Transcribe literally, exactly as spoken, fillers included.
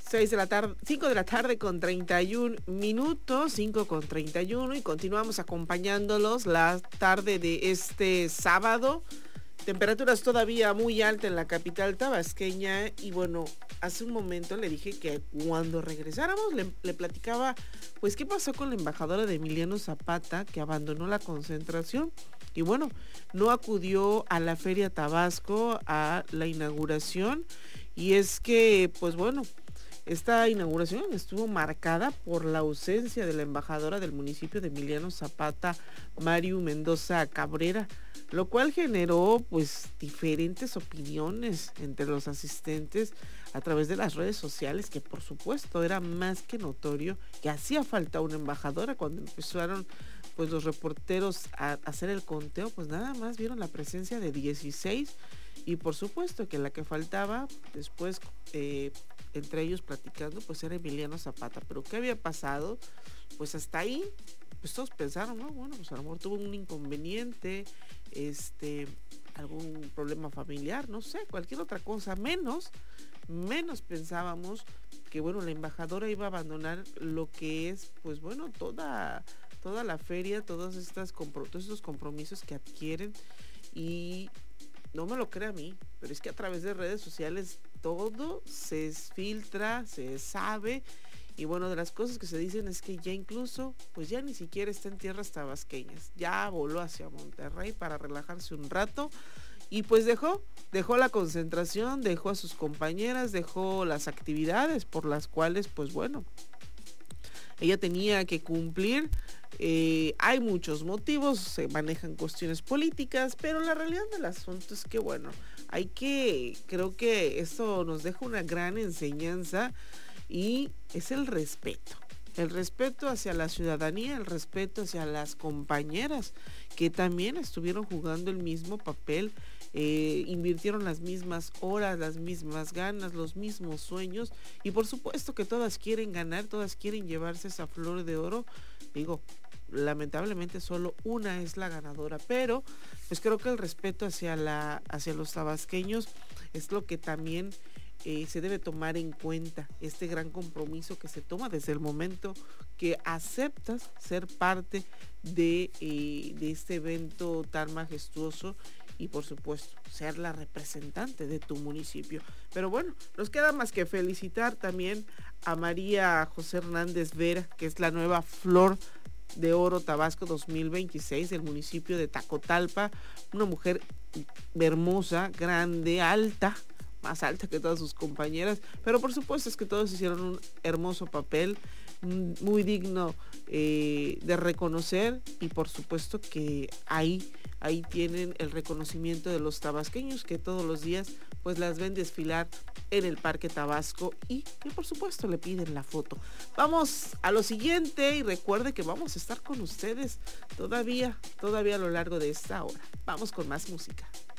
seis de la tarde, cinco de la tarde con treinta y un minutos, cinco con treinta y uno, y continuamos acompañándolos la tarde de este sábado. Temperaturas todavía muy altas en la capital tabasqueña y bueno, hace un momento le dije que cuando regresáramos le, le platicaba pues qué pasó con la embajadora de Emiliano Zapata que abandonó la concentración y bueno, no acudió a la Feria Tabasco a la inauguración y es que pues bueno, esta inauguración estuvo marcada por la ausencia de la embajadora del municipio de Emiliano Zapata, Mariu Mendoza Cabrera, lo cual generó pues diferentes opiniones entre los asistentes a través de las redes sociales, que por supuesto era más que notorio que hacía falta una embajadora. Cuando empezaron pues los reporteros a hacer el conteo, pues nada más vieron la presencia de dieciséis y por supuesto que la que faltaba después, eh, entre ellos platicando, pues era Emiliano Zapata. Pero ¿qué había pasado? Pues hasta ahí pues todos pensaron, ¿no? Bueno, pues a lo mejor tuvo un inconveniente, este, algún problema familiar, no sé, cualquier otra cosa, menos, menos pensábamos que, bueno, la embajadora iba a abandonar lo que es, pues bueno, toda, toda la feria, todas estas compro- todos estos compromisos que adquieren y no me lo cree a mí, pero es que a través de redes sociales todo se filtra, se sabe. Y bueno, de las cosas que se dicen es que ya incluso, pues ya ni siquiera está en tierras tabasqueñas, ya voló hacia Monterrey para relajarse un rato y pues dejó, dejó la concentración, dejó a sus compañeras, dejó las actividades por las cuales, pues bueno, ella tenía que cumplir. Eh, hay muchos motivos, se manejan cuestiones políticas, pero la realidad del asunto es que bueno, hay que, creo que esto nos deja una gran enseñanza. Y es el respeto, el respeto hacia la ciudadanía, el respeto hacia las compañeras que también estuvieron jugando el mismo papel, eh, invirtieron las mismas horas, las mismas ganas, los mismos sueños y por supuesto que todas quieren ganar, todas quieren llevarse esa flor de oro. Digo, lamentablemente solo una es la ganadora, pero pues creo que el respeto hacia, la, hacia los tabasqueños es lo que también Eh, se debe tomar en cuenta, este gran compromiso que se toma desde el momento que aceptas ser parte de, eh, de este evento tan majestuoso y por supuesto ser la representante de tu municipio. Pero bueno, nos queda más que felicitar también a María José Hernández Vera, que es la nueva Flor de Oro Tabasco dos mil veintiséis del municipio de Tacotalpa, una mujer hermosa, grande, alta, más alta que todas sus compañeras, pero por supuesto es que todos hicieron un hermoso papel, muy digno eh, de reconocer y por supuesto que ahí, ahí tienen el reconocimiento de los tabasqueños que todos los días pues las ven desfilar en el Parque Tabasco y que por supuesto le piden la foto. Vamos a lo siguiente y recuerde que vamos a estar con ustedes todavía, todavía a lo largo de esta hora. Vamos con más música.